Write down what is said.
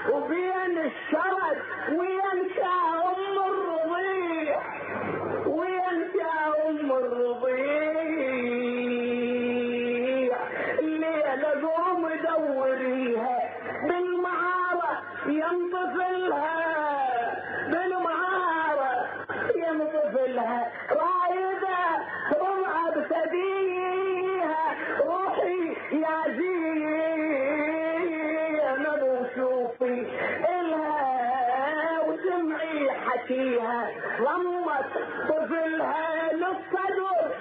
وبين الشرد وينسى ام الرضيع وينسى ام الرضيع. الليلة قوم دوريها بالمعارة ينطفلها بالمعارة ينطفلها رايدة رمع بثديها روحي يا زينب وشوفي إلها وسمعي حكيها ضمت طفلها للصدر